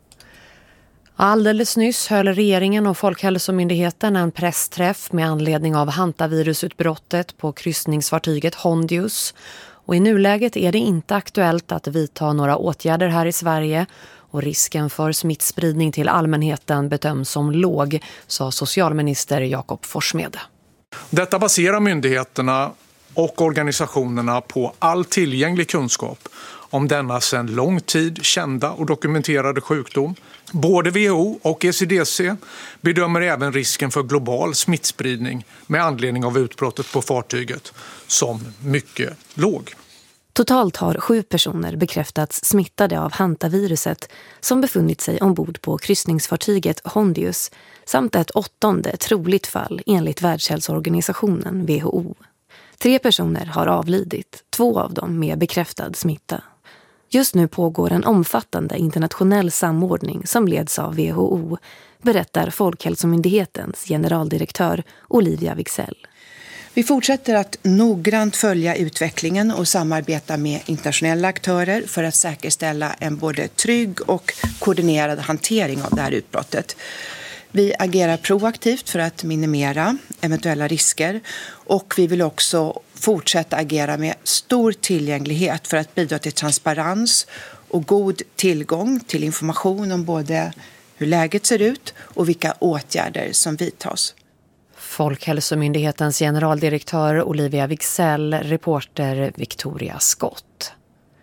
Alldeles nyss höll regeringen och Folkhälsomyndigheten en pressträff med anledning av hantavirusutbrottet på kryssningsfartyget Hondius. Och i nuläget är det inte aktuellt att vidta några åtgärder här i Sverige. Och risken för smittspridning till allmänheten bedöms som låg, sa socialminister Jakob Forssmed. Detta baserar myndigheterna och organisationerna på all tillgänglig kunskap om denna sedan lång tid kända och dokumenterade sjukdom. Både WHO och ECDC bedömer även risken för global smittspridning med anledning av utbrottet på fartyget som mycket låg. Totalt har 7 personer bekräftats smittade av hantaviruset som befunnit sig ombord på kryssningsfartyget Hondius, samt ett 8:e troligt fall enligt Världshälsoorganisationen WHO. 3 personer har avlidit, 2 av dem med bekräftad smitta. Just nu pågår en omfattande internationell samordning som leds av WHO, berättar Folkhälsomyndighetens generaldirektör Olivia Wicksell. Vi fortsätter att noggrant följa utvecklingen och samarbeta med internationella aktörer för att säkerställa en både trygg och koordinerad hantering av det här utbrottet. Vi agerar proaktivt för att minimera eventuella risker, och vi vill också fortsätta agera med stor tillgänglighet för att bidra till transparens och god tillgång till information om både hur läget ser ut och vilka åtgärder som vidtas. Folkhälsomyndighetens generaldirektör Olivia Wicksell, reporter Victoria Scott.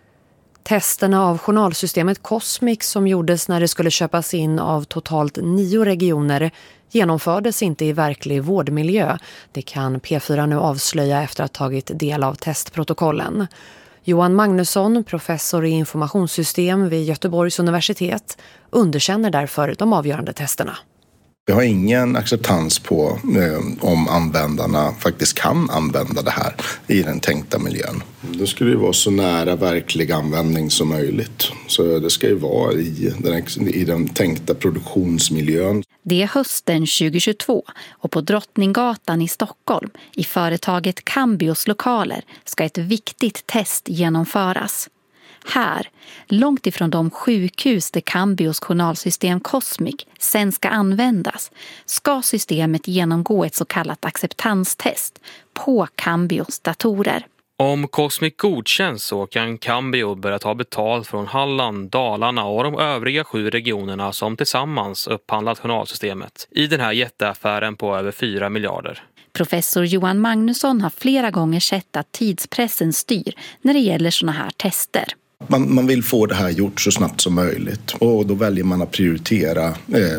Testerna av journalsystemet Cosmic som gjordes när det skulle köpas in av totalt 9 regioner genomfördes inte i verklig vårdmiljö. Det kan P4 nu avslöja efter att ha tagit del av testprotokollen. Johan Magnusson, professor i informationssystem vid Göteborgs universitet, underkänner därför de avgörande testerna. Vi har ingen acceptans på om användarna faktiskt kan använda det här i den tänkta miljön. Det skulle ju vara så nära verklig användning som möjligt. Så det ska ju vara i den tänkta produktionsmiljön. Det är hösten 2022 och på Drottninggatan i Stockholm, i företaget Cambios lokaler, ska ett viktigt test genomföras. Här, långt ifrån de sjukhus där Cambios journalsystem Cosmic sen ska användas, ska systemet genomgå ett så kallat acceptanstest på Cambios datorer. Om Cosmic godkänns så kan Cambio börja ta betalt från Halland, Dalarna och de övriga 7 regionerna som tillsammans upphandlat journalsystemet i den här jätteaffären på över 4 miljarder. Professor Johan Magnusson har flera gånger sett att tidspressen styr när det gäller såna här tester. Man vill få det här gjort så snabbt som möjligt, och då väljer man att prioritera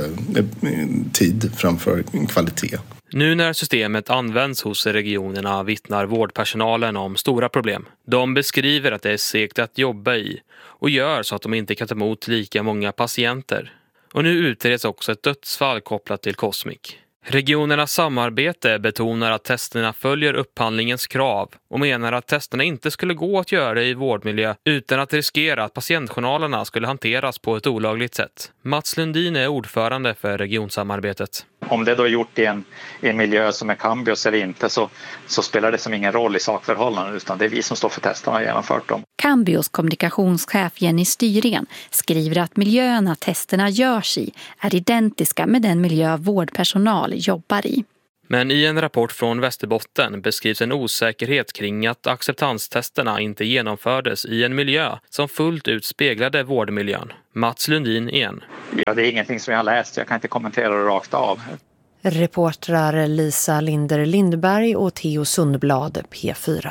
tid framför kvalitet. Nu när systemet används hos regionerna vittnar vårdpersonalen om stora problem. De beskriver att det är segt att jobba i och gör så att de inte kan ta emot lika många patienter. Och nu utreds också ett dödsfall kopplat till Cosmic. Regionernas samarbete betonar att testerna följer upphandlingens krav och menar att testerna inte skulle gå att göra i vårdmiljö utan att riskera att patientjournalerna skulle hanteras på ett olagligt sätt. Mats Lundin är ordförande för regionsamarbetet. Om det då är gjort i en miljö som är Cambios eller inte så spelar det som ingen roll i sakförhållanden, utan det är vi som står för testerna och genomfört dem. Cambios kommunikationschef Jenny Styren skriver att miljöerna testerna görs i är identiska med den miljö vårdpersonal jobbar i. Men i en rapport från Västerbotten beskrivs en osäkerhet kring att acceptanstesterna inte genomfördes i en miljö som fullt ut speglade vårdmiljön. Mats Lundin igen. Ja, det är ingenting som jag har läst, jag kan inte kommentera det rakt av. Reportrar Lisa Linder Lindberg och Theo Sundblad, P4.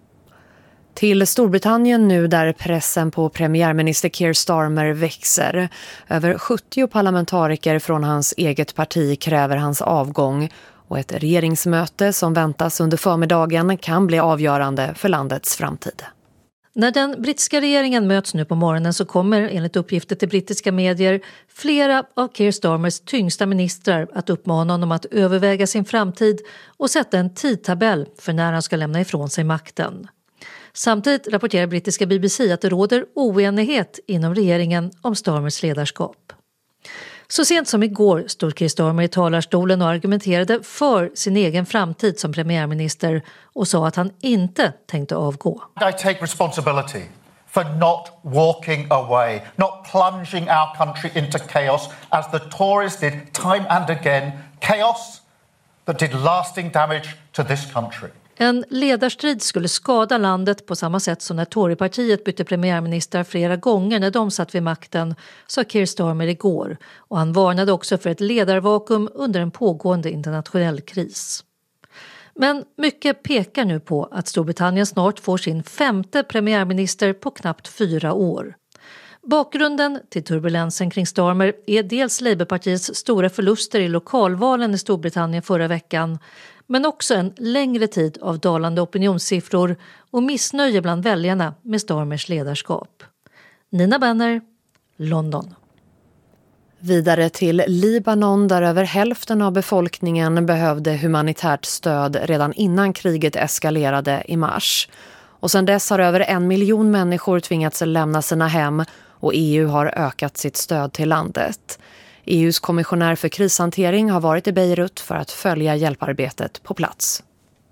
Till Storbritannien nu där pressen på premiärminister Keir Starmer växer. Över 70 parlamentariker från hans eget parti kräver hans avgång. Och ett regeringsmöte som väntas under förmiddagen kan bli avgörande för landets framtid. När den brittiska regeringen möts nu på morgonen så kommer enligt uppgifter till brittiska medier flera av Keir Starmers tyngsta ministrar att uppmana honom att överväga sin framtid och sätta en tidtabell för när han ska lämna ifrån sig makten. Samtidigt rapporterar brittiska BBC att det råder oenighet inom regeringen om Starmers ledarskap. Så sent som igår stod Keir Starmer i talarstolen och argumenterade för sin egen framtid som premiärminister och sa att han inte tänkte avgå. I take responsibility for not walking away, not plunging our country into chaos as the Tories did time and again, chaos that did lasting damage to this country. En ledarstrid skulle skada landet på samma sätt som när Torypartiet bytte premiärminister flera gånger när de satt vid makten, sa Keir Starmer igår. Och han varnade också för ett ledarvakuum under en pågående internationell kris. Men mycket pekar nu på att Storbritannien snart får sin 5:e premiärminister på knappt 4 år. Bakgrunden till turbulensen kring Starmer är dels Labourpartiets stora förluster i lokalvalen i Storbritannien förra veckan, men också en längre tid av dalande opinionssiffror och missnöje bland väljarna med Starmers ledarskap. Nina Benner, London. Vidare till Libanon där över hälften av befolkningen behövde humanitärt stöd redan innan kriget eskalerade i mars. Och sedan dess har över 1 miljon människor tvingats lämna sina hem och EU har ökat sitt stöd till landet. EUs kommissionär för krishantering har varit i Beirut för att följa hjälparbetet på plats.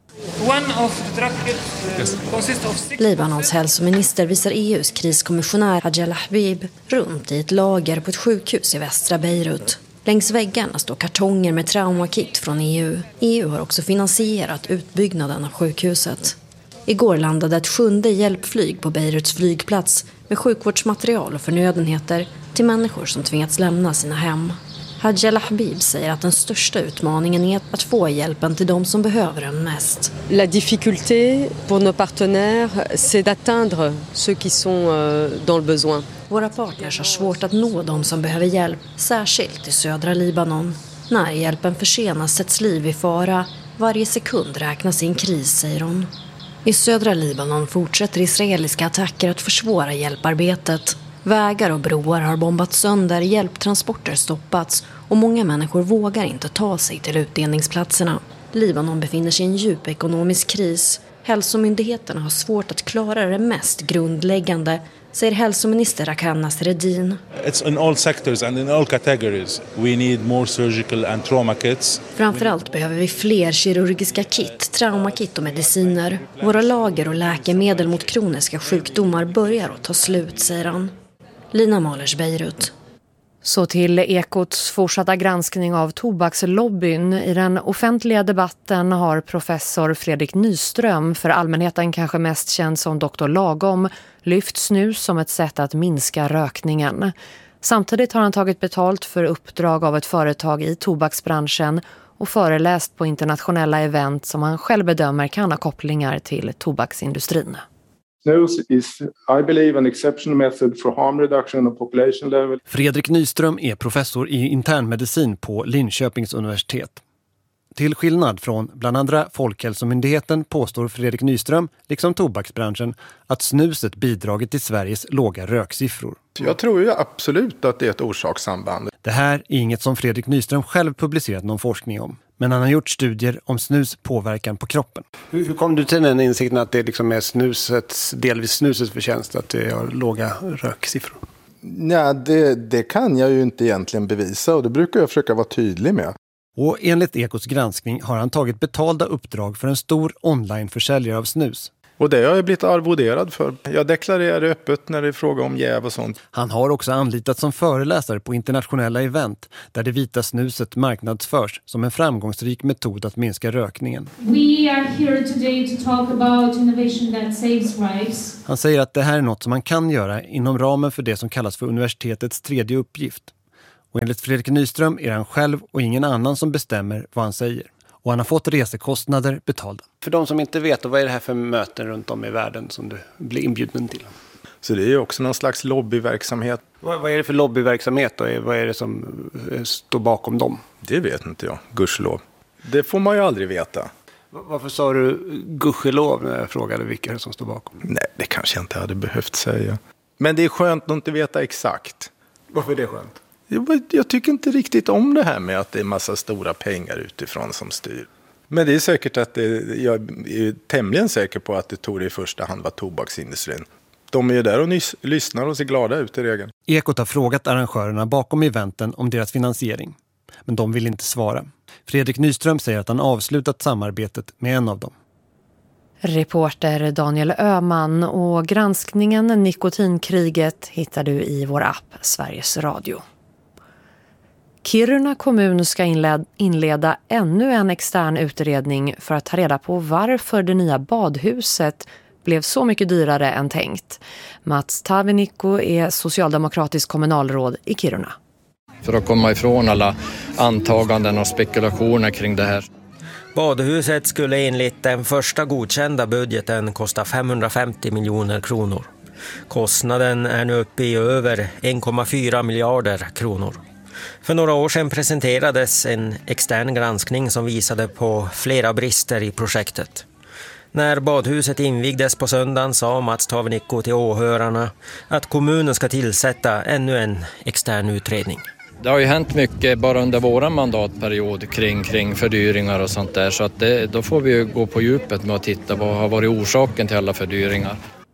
Libanons hälsominister visar EUs kriskommissionär Hadjel Habib runt i ett lager på ett sjukhus i västra Beirut. Längs väggarna står kartonger med traumakit från EU. EU har också finansierat utbyggnaden av sjukhuset. Igår landade ett 7:e hjälpflyg på Beiruts flygplats med sjukvårdsmaterial och förnödenheter till människor som tvingats lämna sina hem. Hadjel Habib säger att den största utmaningen är att få hjälpen till de som behöver den mest. La difficulté pour nos partenaires, c'est d'atteindre ceux qui sont dans le besoin. Våra partners har svårt att nå de som behöver hjälp, särskilt i södra Libanon. När hjälpen försenas sätts liv i fara. Varje sekund räknas i en kris, säger hon. I södra Libanon fortsätter israeliska attacker att försvåra hjälparbetet. Vägar och broar har bombats sönder, hjälptransporter stoppats och många människor vågar inte ta sig till utdelningsplatserna. Libanon befinner sig i en djup ekonomisk kris. Hälsomyndigheterna har svårt att klara det mest grundläggande, säger hälsominister Rakan Nasreddin. It's in all sectors and in all categories. We need more surgical and trauma kits. Framförallt behöver vi fler kirurgiska kit, traumakit och mediciner. Våra lager och läkemedel mot kroniska sjukdomar börjar att ta slut, säger han. Lina Mahlers, Beirut. Så till Ekots fortsatta granskning av tobakslobbyn. I den offentliga debatten har professor Fredrik Nyström, för allmänheten kanske mest känd som Dr. Lagom, lyft snus som ett sätt att minska rökningen. Samtidigt har han tagit betalt för uppdrag av ett företag i tobaksbranschen och föreläst på internationella event som han själv bedömer kan ha kopplingar till tobaksindustrin. Snus is, I believe, an exceptional method for harm reduction on population level. Fredrik Nyström är professor i internmedicin på Linköpings universitet. Till skillnad från bland andra Folkhälsomyndigheten påstår Fredrik Nyström, liksom tobaksbranschen, att snuset bidragit till Sveriges låga röksiffror. Jag tror ju absolut att det är ett orsakssamband. Det här är inget som Fredrik Nyström själv publicerat någon forskning om. Men han har gjort studier om snus påverkan på kroppen. Hur kom du till den insikten att det liksom är delvis snusets förtjänst att det har låga röksiffror? Ja, det kan jag ju inte egentligen bevisa och det brukar jag försöka vara tydlig med. Och enligt Ekots granskning har han tagit betalda uppdrag för en stor onlineförsäljare av snus. Och det har jag blivit arvoderad för. Jag deklarerar öppet när det är fråga om jäv och sånt. Han har också anlitats som föreläsare på internationella event där det vita snuset marknadsförs som en framgångsrik metod att minska rökningen. We are here today to talk about innovation that saves lives. Han säger att det här är något som man kan göra inom ramen för det som kallas för universitetets tredje uppgift. Och enligt Fredrik Nyström är det han själv och ingen annan som bestämmer vad han säger. Och han har fått resekostnader betalda. För de som inte vet, vad är det här för möten runt om i världen som du blir inbjuden till? Så det är ju också någon slags lobbyverksamhet. Vad är det för lobbyverksamhet då? Vad är det som står bakom dem? Det vet inte jag, gudskelov. Det får man ju aldrig veta. Varför sa du gudskelov när jag frågade vilka som står bakom? Nej, det kanske jag inte hade behövt säga. Men det är skönt att inte veta exakt. Varför är det skönt? Jag tycker inte riktigt om det här med att det är massa stora pengar utifrån som styr. Men det är säkert att jag är tämligen säker på att det tog det i första hand var tobaksindustrin. De är ju där och lyssnar och ser glada ut i regeln. Ekot har frågat arrangörerna bakom eventen om deras finansiering. Men de vill inte svara. Fredrik Nyström säger att han avslutat samarbetet med en av dem. Reporter Daniel Öhman och granskningen Nikotinkriget hittar du i vår app Sveriges Radio. Kiruna kommun ska inleda ännu en extern utredning för att ta reda på varför det nya badhuset blev så mycket dyrare än tänkt. Mats Tavenikko är socialdemokratisk kommunalråd i Kiruna. För att komma ifrån alla antaganden och spekulationer kring det här. Badhuset skulle enligt den första godkända budgeten kosta 550 miljoner kronor. Kostnaden är nu uppe i över 1,4 miljarder kronor. För några år sedan presenterades en extern granskning som visade på flera brister i projektet. När badhuset invigdes på söndagen sa Mats Tavenikko till åhörarna att kommunen ska tillsätta ännu en extern utredning. Det har ju hänt mycket bara under våran mandatperiod kring fördyringar och sånt där. Så att då får vi ju gå på djupet med att titta vad har varit orsaken till alla fördyringar.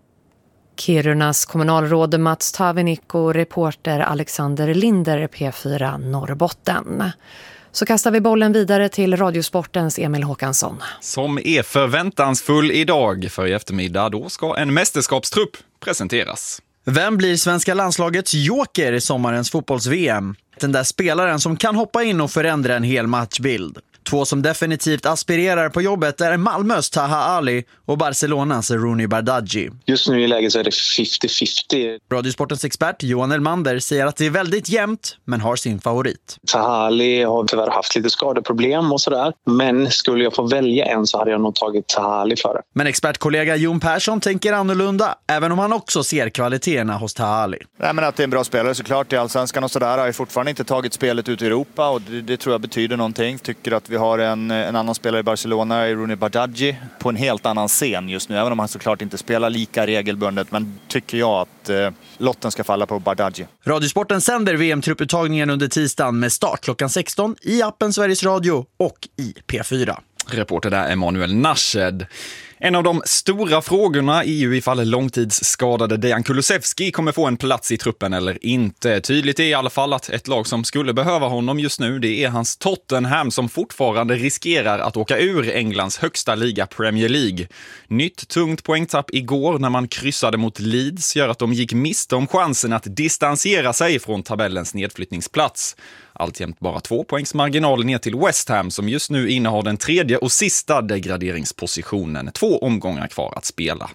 Kirunas kommunalråd Mats Tavenikko och reporter Alexander Linder, P4 Norrbotten. Så kastar vi bollen vidare till Radiosportens Emil Håkansson. Som är förväntansfull idag, för i eftermiddag då ska en mästerskapstrupp presenteras. Vem blir svenska landslagets joker i sommarens fotbolls-VM? Den där spelaren som kan hoppa in och förändra en hel matchbild. Två som definitivt aspirerar på jobbet är Malmös Taha Ali och Barcelonas Rooney Bardghji. Just nu i läget så är det 50-50. Radiosportens expert Johan Elmander säger att det är väldigt jämnt, men har sin favorit. Taha Ali har tyvärr haft lite skadeproblem och sådär. Men skulle jag få välja en så hade jag nog tagit Taha Ali före. Men expertkollega Jon Persson tänker annorlunda, även om han också ser kvaliteterna hos Taha Ali. Nej, men att det är en bra spelare såklart i Allsvenskan och sådär. Har ju fortfarande inte tagit spelet ut i Europa och det tror jag betyder någonting. Tycker att vi har en annan spelare i Barcelona, Rooney Bardghji, på en helt annan scen just nu. Även om han såklart inte spelar lika regelbundet, men tycker jag att lotten ska falla på Bardghji. Radiosporten sänder VM-trupputtagningen under tisdagen med start klockan 16 i appen Sveriges Radio och i P4. Reporter där Emanuel Nashed. En av de stora frågorna är ju ifall långtidsskadade Dejan Kulusevski kommer få en plats i truppen eller inte. Tydligt är i alla fall att ett lag som skulle behöva honom just nu, det är hans Tottenham som fortfarande riskerar att åka ur Englands högsta liga Premier League. Nytt tungt poängtapp igår när man kryssade mot Leeds gör att de gick miste om chansen att distansera sig från tabellens nedflyttningsplats. Alltjämt bara 2 poängs marginal ner till West Ham som just nu innehar den tredje och sista degraderingspositionen. 2 omgångar kvar att spela.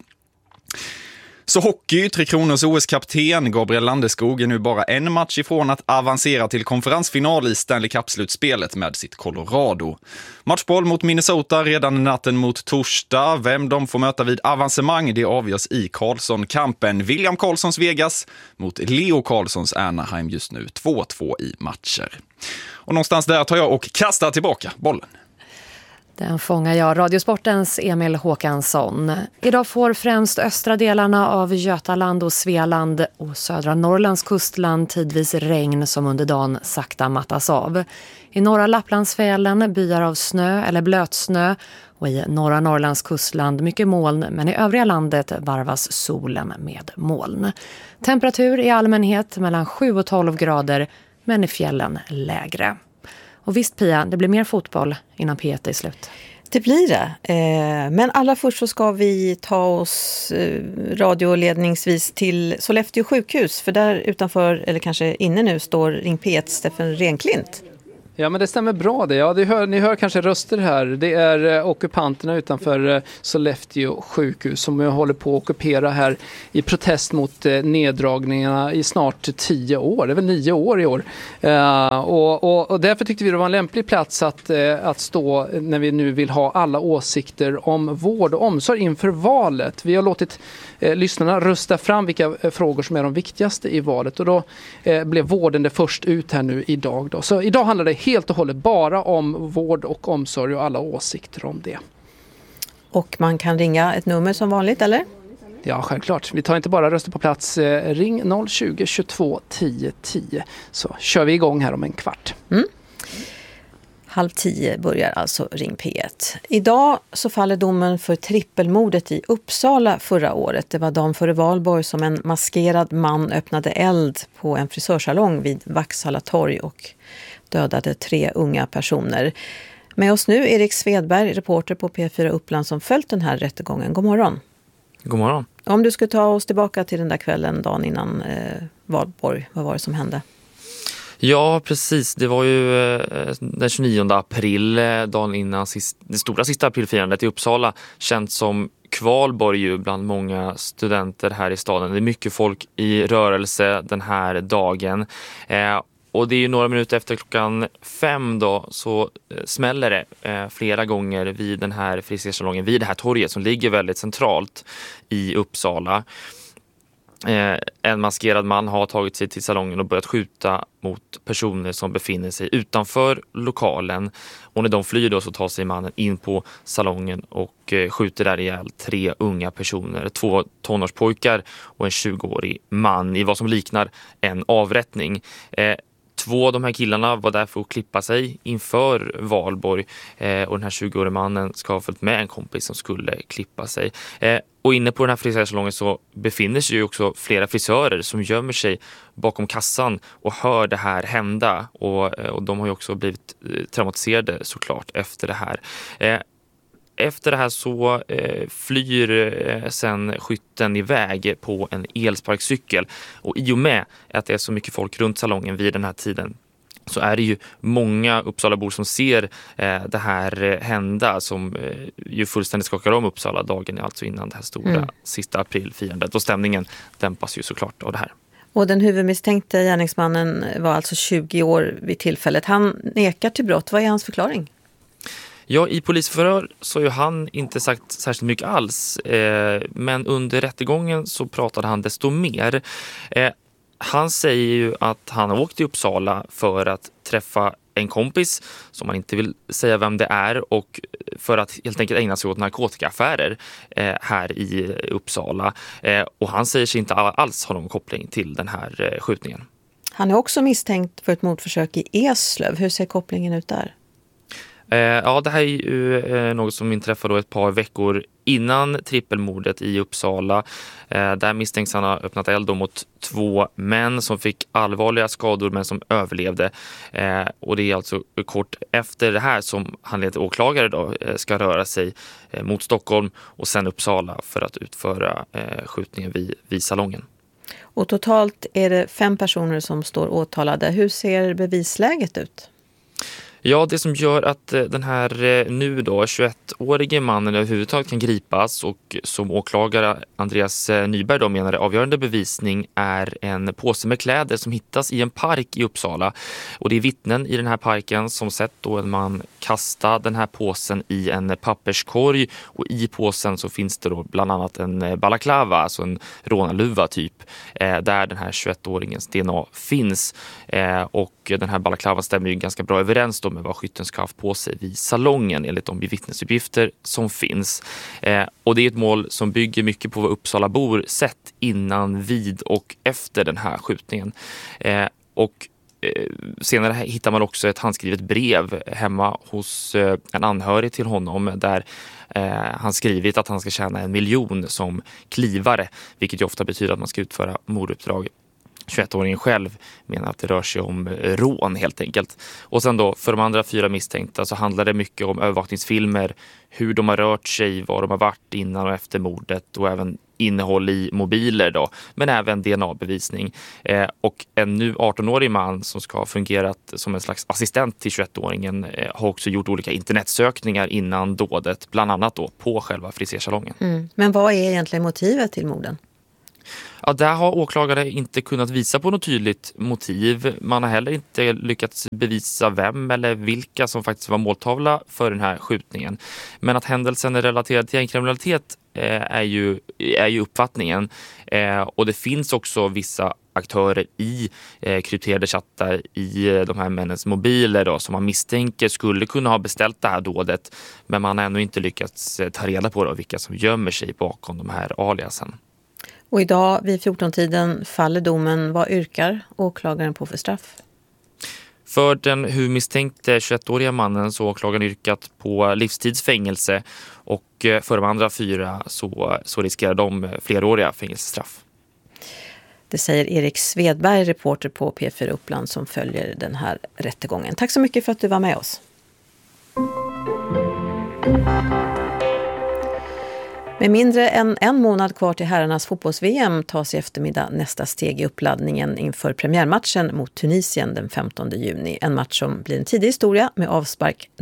Så hockey, Tre Kronors OS-kapten Gabriel Landeskog är nu bara en match ifrån att avancera till konferensfinal i Stanley Cup-slutspelet med sitt Colorado. Matchboll mot Minnesota redan natten mot torsdag. Vem de får möta vid avancemang, det avgörs i Karlsson-kampen. William Karlssons Vegas mot Leo Karlssons Anaheim just nu 2-2 i matcher. Och någonstans där tar jag och kastar tillbaka bollen. Den fångar jag, Radiosportens Emil Håkansson. Idag får främst östra delarna av Götaland och Svealand och södra Norrlands kustland tidvis regn som under dagen sakta mattas av. I norra Lapplandsfjällen byar av snö eller blötsnö och i norra Norrlands kustland mycket moln, men i övriga landet varvas solen med moln. Temperatur i allmänhet mellan 7 och 12 grader, men i fjällen lägre. Och visst Pia, det blir mer fotboll innan P1 är slut. Det blir det. Men allra först så ska vi ta oss radioledningsvis till Sollefteå sjukhus. För där utanför, eller kanske inne nu, står Ring P1 Steffen Renklint. Ja, men det stämmer bra det. Ja, ni hör kanske röster här. Det är ockupanterna utanför Sollefteå sjukhus som håller på att ockupera här i protest mot neddragningarna i snart 10 år. Det är väl 9 år i år. Och därför tyckte vi det var en lämplig plats att stå när vi nu vill ha alla åsikter om vård och omsorg inför valet. Vi har låtit lyssnarna rösta fram vilka frågor som är de viktigaste i valet. Och då blev vården det först ut här nu idag. Då. Så idag handlar det helt och hållet bara om vård och omsorg och alla åsikter om det. Och man kan ringa ett nummer som vanligt, eller? Ja, självklart. Vi tar inte bara röster på plats. Ring 020 22 10 10. Så kör vi igång här om en kvart. 9:30 börjar alltså Ring P1. Idag så faller domen för trippelmordet i Uppsala förra året. Det var dagen före valborg som en maskerad man öppnade eld på en frisörsalong vid Vaxhalla torg och dödade 3 unga personer. Med oss nu Erik Svedberg, reporter på P4 Uppland som följt den här rättegången. God morgon. God morgon. Om du skulle ta oss tillbaka till den där kvällen dagen innan valborg, vad var det som hände? Ja, precis. Det var ju den 29 april, dagen innan det stora sista aprilfirandet i Uppsala, känt som kvalborg ju bland många studenter här i staden. Det är mycket folk i rörelse den här dagen. Och det är ju några minuter efter klockan 5 då så smäller det flera gånger vid den här frisersalongen, vid det här torget som ligger väldigt centralt i Uppsala. En maskerad man har tagit sig till salongen och börjat skjuta mot personer som befinner sig utanför lokalen. Och när de flyr då så tar sig mannen in på salongen och skjuter där ihjäl 3 unga personer. 2 tonårspojkar och en 20-årig man i vad som liknar en avrättning. 2 av de här killarna var där för att klippa sig inför valborg och den här 20-åriga mannen ska ha följt med en kompis som skulle klippa sig. Och inne på den här frisörsalongen så befinner sig ju också flera frisörer som gömmer sig bakom kassan och hör det här hända. Och de har ju också blivit traumatiserade såklart efter det här. Efter det här så flyr sen skytten iväg på en elsparkcykel. Och i och med att det är så mycket folk runt salongen vid den här tiden så är det ju många Uppsalabor som ser det här hända som ju fullständigt skakar om Uppsala dagen alltså innan det här stora sista aprilfirandet. Och stämningen dämpas ju såklart av det här. Och den huvudmisstänkte gärningsmannen var alltså 20 år vid tillfället. Han nekar till brott. Vad är hans förklaring? Ja, i polisförhör så har ju han inte sagt särskilt mycket alls. Men under rättegången så pratade han desto mer. Han säger ju att han har åkt till Uppsala för att träffa en kompis som man inte vill säga vem det är och för att helt enkelt ägna sig åt narkotikaaffärer här i Uppsala. Och han säger sig inte alls ha någon koppling till den här skjutningen. Han är också misstänkt för ett mordförsök i Eslöv. Hur ser kopplingen ut där? Ja, det här är ju något som inträffade då ett par veckor innan trippelmordet i Uppsala. Där misstänks han ha öppnat eld mot 2 män som fick allvarliga skador men som överlevde. Och det är alltså kort efter det här som han leder åklagare då ska röra sig mot Stockholm och sen Uppsala för att utföra skjutningen vid salongen. Och totalt är det 5 personer som står åtalade. Hur ser bevisläget ut? Ja, det som gör att den här nu då 21-årige mannen överhuvudtaget kan gripas och som åklagare Andreas Nyberg då menar avgörande bevisning är en påse med kläder som hittas i en park i Uppsala. Och det är vittnen i den här parken som sett då en man kasta den här påsen i en papperskorg och i påsen så finns det då bland annat en balaklava, alltså en rånarluva typ, där den här 21-åringens DNA finns. Och den här balaklavan stämmer ju ganska bra överens då då med vad skytten ska ha haft på sig vid salongen enligt de vittnesuppgifter som finns. Och det är ett mål som bygger mycket på vad Uppsalabor sett innan, vid och efter den här skjutningen. Senare hittar man också ett handskrivet brev hemma hos en anhörig till honom där han skrivit att han ska tjäna 1 miljon som klivare, vilket ju ofta betyder att man ska utföra morduppdrag. 21-åringen själv menar att det rör sig om rån helt enkelt. Och sen då för de andra 4 misstänkta så handlar det mycket om övervakningsfilmer, hur de har rört sig, var de har varit innan och efter mordet och även innehåll i mobiler då, men även DNA-bevisning. Och en nu 18-årig man som ska ha fungerat som en slags assistent till 21-åringen har också gjort olika internetsökningar innan dådet, bland annat då på själva frisersalongen. Men vad är egentligen motivet till morden? Ja, där har åklagare inte kunnat visa på något tydligt motiv. Man har heller inte lyckats bevisa vem eller vilka som faktiskt var måltavla för den här skjutningen. Men att händelsen är relaterad till gängkriminalitet är ju uppfattningen. Och det finns också vissa aktörer i krypterade chattar i de här männens mobiler då, som man misstänker skulle kunna ha beställt det här dådet. Men man har ännu inte lyckats ta reda på då, vilka som gömmer sig bakom de här aliasen. Och idag vid 14-tiden faller domen. Vad yrkar åklagaren på för straff? För den huvudmisstänkte 21-åriga mannen så åklagaren yrkat på livstidsfängelse och för de andra 4 så riskerar de fleråriga fängelsestraff. Det säger Erik Svedberg, reporter på P4 Uppland som följer den här rättegången. Tack så mycket för att du var med oss. Med mindre än en månad kvar till herrarnas fotbolls-VM tas i eftermiddag nästa steg i uppladdningen inför premiärmatchen mot Tunisien den 15 juni. En match som blir en tidig historia med avspark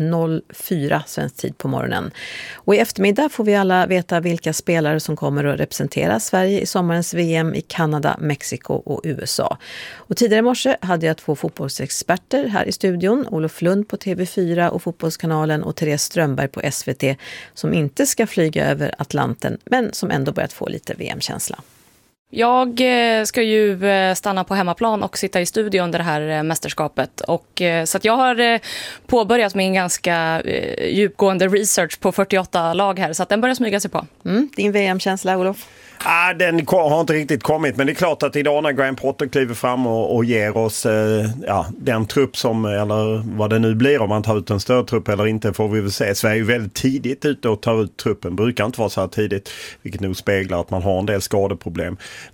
04 svensk tid på morgonen. Och i eftermiddag får vi alla veta vilka spelare som kommer att representera Sverige i sommarens VM i Kanada, Mexiko och USA. Och tidigare i morse hade jag 2 fotbollsexperter här i studion. Olof Lund på TV4 och Fotbollskanalen och Therese Strömberg på SVT som inte ska flyga över Atlanten men som ändå börjat få lite VM-känsla. Jag ska ju stanna på hemmaplan och sitta i studion under det här mästerskapet. Så att jag har påbörjat min ganska djupgående research på 48 lag här. Så att den börjar smyga sig på. Din VM-känsla, Olof? Den har inte riktigt kommit, men det är klart att idag när Graham Potter kliver fram och ger oss den trupp som, eller vad det nu blir, om man tar ut en större trupp eller inte, får vi väl se. Sverige är ju väldigt tidigt ute och tar ut truppen, brukar inte vara så här tidigt, vilket nog speglar att man har en del skadeproblem.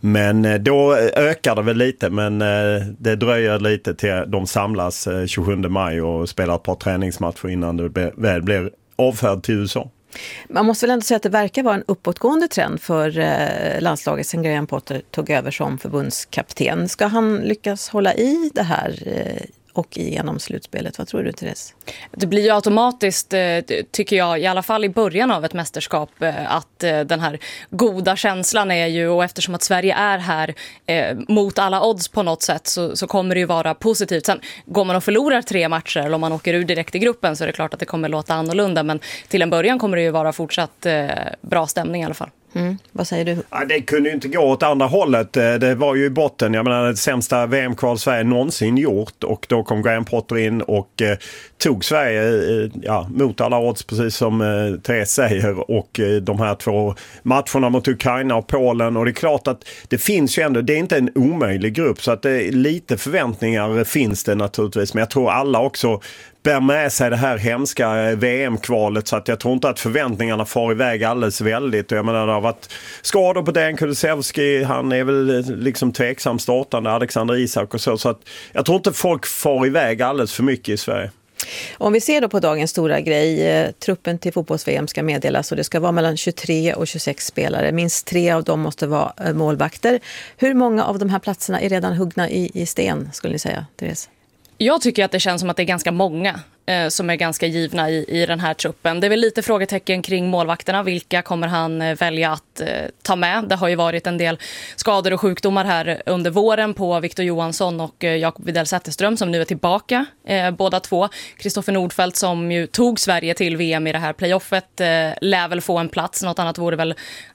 Men då ökar det väl lite, men det dröjer lite till de samlas 27 maj och spelar ett par träningsmatcher innan det väl blir avfärd till USA. Man måste väl ändå säga att det verkar vara en uppåtgående trend för landslaget sen Graham Potter tog över som förbundskapten. Ska han lyckas hålla i det här och igenom slutspelet? Vad tror du, Therese? Det blir ju automatiskt, tycker jag, i alla fall i början av ett mästerskap, att den här goda känslan är ju, och eftersom att Sverige är här mot alla odds på något sätt så kommer det ju vara positivt. Sen går man och förlorar 3 matcher eller om man åker ur direkt i gruppen så är det klart att det kommer låta annorlunda, men till en början kommer det ju vara fortsatt bra stämning i alla fall. Vad säger du? Ja, det kunde ju inte gå åt andra hållet. Det var ju i botten. Jag menar, det sämsta VM-kval Sverige någonsin gjort. Och då kom Graham Potter in och tog Sverige mot alla odds, precis som Therese säger. Och de här 2 matcherna mot Ukraina och Polen. Och det är klart att det finns ju ändå, det är inte en omöjlig grupp. Så att det är lite förväntningar finns det naturligtvis. Men jag tror alla också bär med sig det här hemska VM-kvalet, så att jag tror inte att förväntningarna far iväg alldeles väldigt. Och jag menar, det har varit skador på Dejan Kulusevski, han är väl liksom tveksam startande, Alexander Isak och så att jag tror inte folk far iväg alldeles för mycket i Sverige. Om vi ser då på dagens stora grej, truppen till fotbolls-VM ska meddelas och det ska vara mellan 23 och 26 spelare. Minst 3 av dem måste vara målvakter. Hur många av de här platserna är redan huggna i sten, skulle ni säga, Therese? Jag tycker att det känns som att det är ganska många som är ganska givna i den här truppen. Det är väl lite frågetecken kring målvakterna. Vilka kommer han välja att ta med? Det har ju varit en del skador och sjukdomar här under våren på Victor Johansson och Jakob Widell Zetterström som nu är tillbaka. Båda 2. Kristoffer Nordfeldt som ju tog Sverige till VM i det här playoffet lär väl få en plats. Något annat vore väl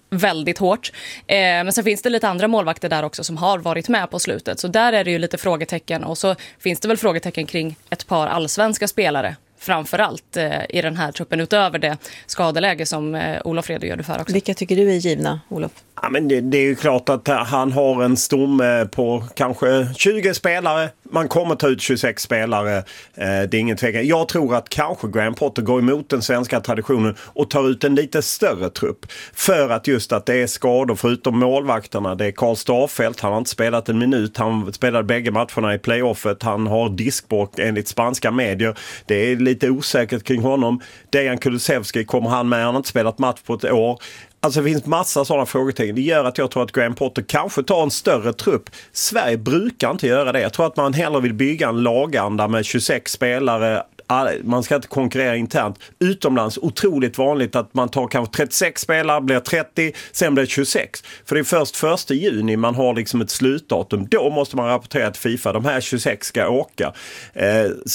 väldigt hårt. Men sen finns det lite andra målvakter där också som har varit med på slutet. Så där är det ju lite frågetecken. Och så finns det väl frågetecken kring ett par allsvenska spelare. Framförallt i den här truppen utöver det skadeläge som Olof redogjorde för också. Vilka tycker du är givna, Olof? Ja, men det är ju klart att han har en stomme på kanske 20 spelare. Man kommer ta ut 26 spelare. Det är ingen tvekan. Jag tror att kanske Graham Potter går emot den svenska traditionen och tar ut en lite större trupp. För att just att det är skador förutom målvakterna. Det är Karl Starfelt. Han har inte spelat en minut. Han spelade bägge matcherna i playoffet. Han har diskbråck enligt spanska medier. Det är lite osäkert kring honom. Dejan Kulusevski, kommer han med? Han har inte spelat match på ett år. Alltså det finns massa sådana frågetecken. Det gör att jag tror att Graham Potter kanske tar en större trupp. Sverige brukar inte göra det. Jag tror att man hellre vill bygga en laganda med 26 spelare. Man ska inte konkurrera internt. Utomlands, otroligt vanligt att man tar kanske 36 spelare, blir 30, sen blir det 26. För det är först 1 juni man har liksom ett slutdatum. Då måste man rapportera till FIFA. De här 26 ska åka.